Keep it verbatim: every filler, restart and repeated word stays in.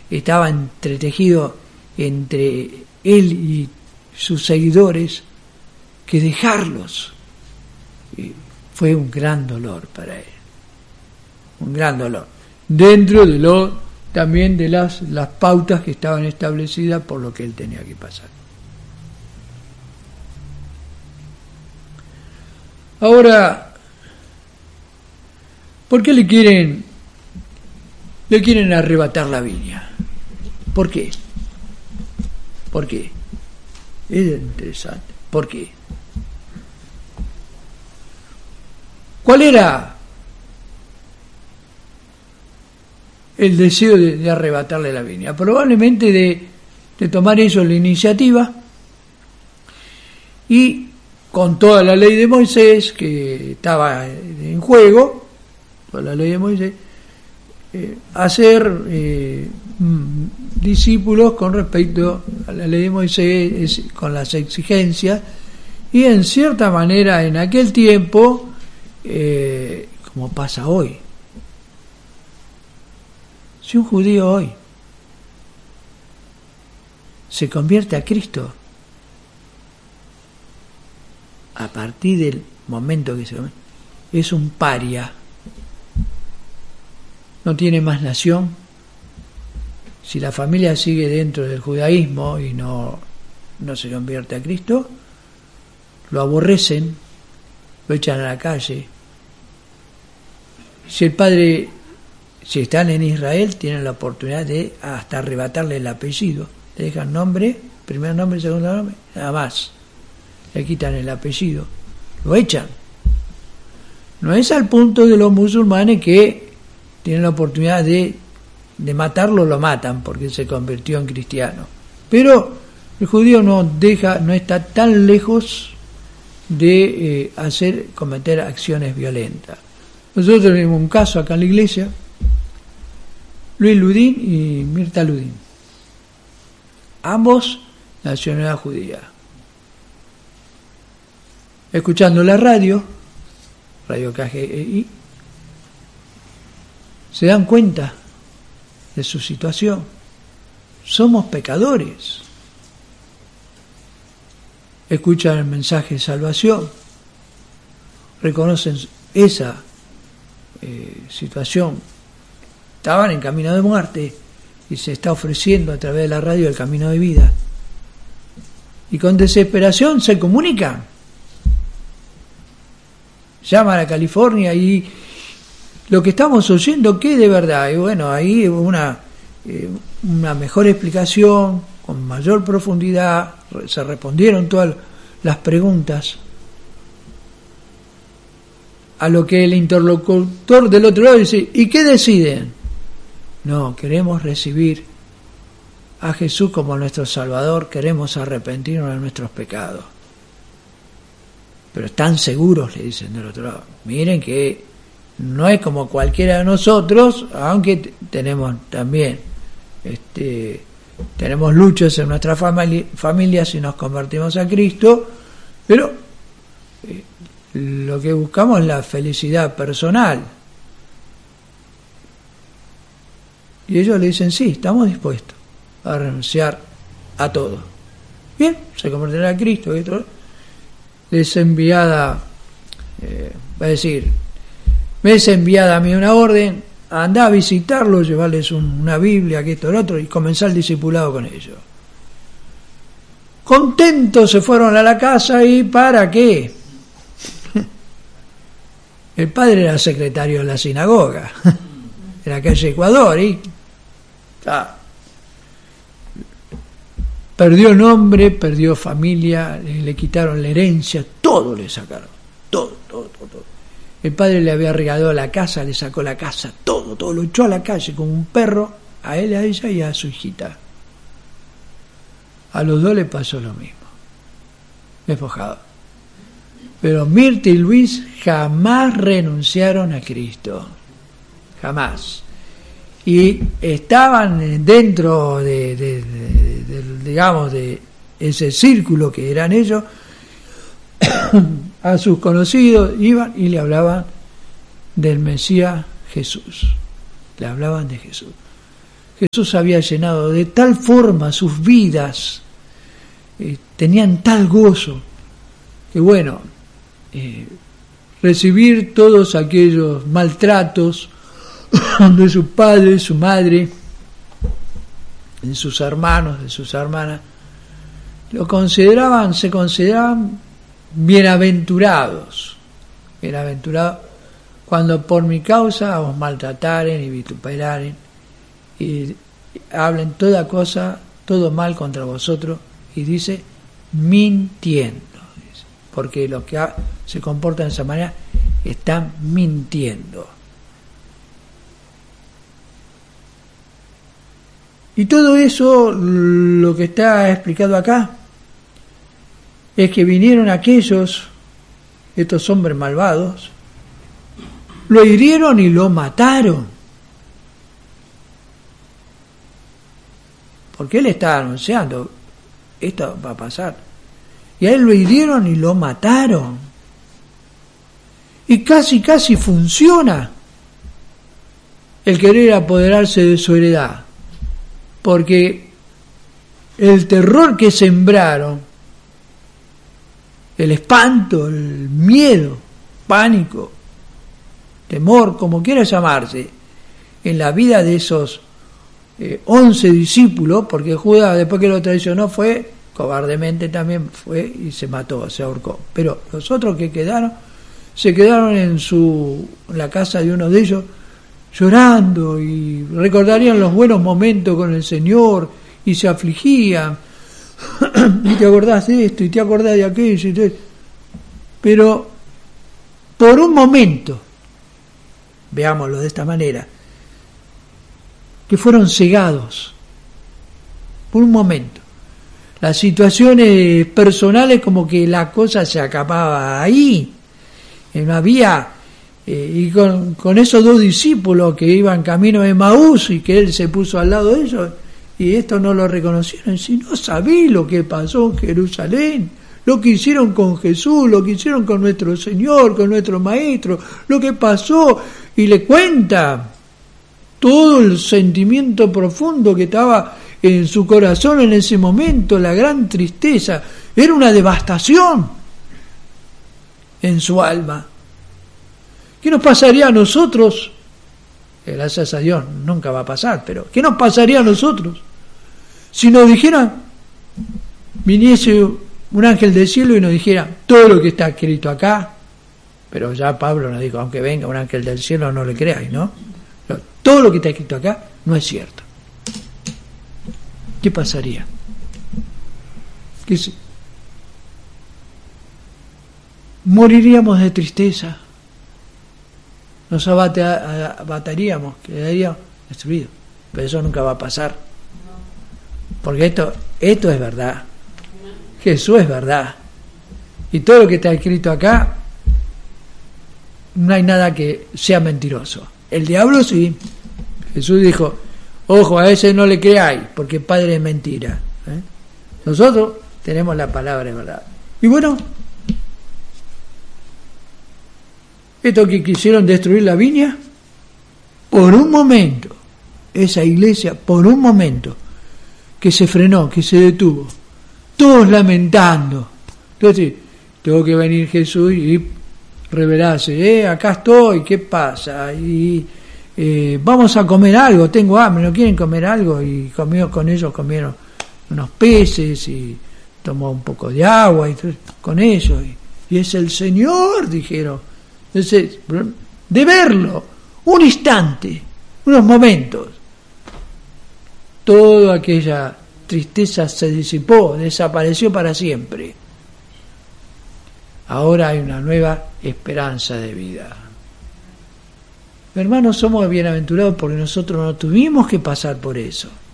estaba entretejido entre él y sus seguidores, que dejarlos. Y fue un gran dolor para él, un gran dolor, dentro de lo también de las, las pautas que estaban establecidas por lo que él tenía que pasar. Ahora, ¿por qué le quieren le quieren arrebatar la viña? ¿Por qué? ¿Por qué? Es interesante. ¿Por qué? ¿Cuál era el deseo de, de arrebatarle la viña? Probablemente de, de tomar ellos la iniciativa y, con toda la ley de Moisés que estaba en juego, toda la ley de Moisés, eh, hacer eh, discípulos con respecto a la ley de Moisés, con las exigencias, y en cierta manera en aquel tiempo, eh, como pasa hoy, si un judío hoy se convierte a Cristo, a partir del momento que se convierte, es un paria, no tiene más nación. Si la familia sigue dentro del judaísmo y no, no se convierte a Cristo, lo aborrecen, lo echan a la calle. Si el padre, si están en Israel, tienen la oportunidad de hasta arrebatarle el apellido. Le dejan nombre, primer nombre, segundo nombre, nada más. Le quitan el apellido, lo echan. No es al punto de los musulmanes que tienen la oportunidad de, de matarlo, lo matan porque se convirtió en cristiano. Pero el judío no deja, no está tan lejos de eh, hacer, cometer acciones violentas. Nosotros tenemos un caso acá en la iglesia, Luis Ludín y Mirta Ludín, ambos nacionalidad judía. Escuchando la radio, Radio K G E I, se dan cuenta de su situación. Somos pecadores. Escuchan el mensaje de salvación, reconocen esa eh, situación. Estaban en camino de muerte y se está ofreciendo a través de la radio el camino de vida. Y con desesperación se comunican. Llaman a California y lo que estamos oyendo, ¿qué de verdad? Y bueno, ahí una, eh, una mejor explicación, con mayor profundidad, se respondieron todas las preguntas. A lo que el interlocutor del otro lado dice, ¿y qué deciden? No, queremos recibir a Jesús como nuestro Salvador, queremos arrepentirnos de nuestros pecados. Pero están seguros, le dicen del otro lado. Miren que no es como cualquiera de nosotros, aunque t- tenemos también este, tenemos luchas en nuestra familia, familia si nos convertimos a Cristo, pero eh, lo que buscamos es la felicidad personal. Y ellos le dicen, sí, estamos dispuestos a renunciar a todo. Bien, se convertirá a Cristo. Y todo. Les enviada, eh, va a decir, me es enviada a mí una orden, andá a visitarlos, llevarles un, una Biblia, que esto, lo otro, y comenzar el discipulado con ellos. Contentos se fueron a la casa, ¿y para qué? El padre era secretario de la sinagoga, en la calle Ecuador, y ah, perdió nombre, perdió familia, le, le quitaron la herencia, todo le sacaron, todo, todo, todo, todo. El padre le había regalado la casa, le sacó la casa, todo, todo, lo echó a la calle como un perro, a él, a ella y a su hijita. A los dos le pasó lo mismo, despojado. Pero Mirta y Luis jamás renunciaron a Cristo, jamás. Y estaban dentro de, de, de, de, de digamos, de ese círculo que eran ellos, a sus conocidos iban y le hablaban del Mesías Jesús, le hablaban de Jesús. Jesús había llenado de tal forma sus vidas, eh, tenían tal gozo, que bueno, eh, recibir todos aquellos maltratos de su padre, de su madre, de sus hermanos, de sus hermanas, lo consideraban, se consideraban bienaventurados, bienaventurados cuando por mi causa os maltrataren y vituperaren y hablen toda cosa, todo mal contra vosotros, y dice mintiendo, dice, porque los que se comportan de esa manera están mintiendo. Y todo eso, lo que está explicado acá, es que vinieron aquellos, estos hombres malvados, lo hirieron y lo mataron. Porque él estaba anunciando, esto va a pasar. Y a él lo hirieron y lo mataron. Y casi, casi funciona el querer apoderarse de su heredad. Porque el terror que sembraron, el espanto, el miedo, pánico, temor, como quiera llamarse, en la vida de esos eh, once discípulos, porque Judas, después que lo traicionó, fue cobardemente también, fue y se mató, se ahorcó. Pero los otros que quedaron, se quedaron en su en la casa de uno de ellos, llorando, y recordarían los buenos momentos con el Señor, y se afligían, y te acordás de esto, y te acordás de aquello, y te... pero por un momento, veámoslo de esta manera, que fueron cegados, por un momento. Las situaciones personales, como que la cosa se acababa ahí, no había... Eh, y con, con esos dos discípulos que iban camino de Emaús y que él se puso al lado de ellos, y estos no lo reconocieron, si no sabí lo que pasó en Jerusalén, lo que hicieron con Jesús, lo que hicieron con nuestro Señor, con nuestro Maestro, lo que pasó, y le cuenta todo el sentimiento profundo que estaba en su corazón en ese momento, la gran tristeza, era una devastación en su alma. ¿Qué nos pasaría a nosotros? Gracias a Dios nunca va a pasar, pero ¿qué nos pasaría a nosotros si nos dijera, viniese un ángel del cielo y nos dijera todo lo que está escrito acá? Pero ya Pablo nos dijo, aunque venga un ángel del cielo no le creáis, ¿no? Pero todo lo que está escrito acá no es cierto. ¿Qué pasaría? ¿Qué se... Moriríamos de tristeza. Nos abate, abataríamos, quedaríamos destruidos. Pero eso nunca va a pasar. Porque esto, esto es verdad. Jesús es verdad. Y todo lo que está escrito acá, no hay nada que sea mentiroso. El diablo sí. Jesús dijo, ojo, a ese no le creáis, porque padre es mentira. ¿Eh? Nosotros tenemos la palabra de verdad. Y bueno, esto que quisieron destruir la viña, por un momento, esa iglesia, por un momento, que se frenó, que se detuvo, todos lamentando. Entonces, tuvo que venir Jesús y revelarse, eh, acá estoy, ¿qué pasa? Y eh, vamos a comer algo, tengo hambre, ¿no quieren comer algo? Y comió, con ellos comieron unos peces y tomó un poco de agua y con ellos. Y, y es el Señor, dijeron. Entonces, de verlo, un instante, unos momentos, toda aquella tristeza se disipó, desapareció para siempre. Ahora hay una nueva esperanza de vida. Hermanos, somos bienaventurados porque nosotros no tuvimos que pasar por eso.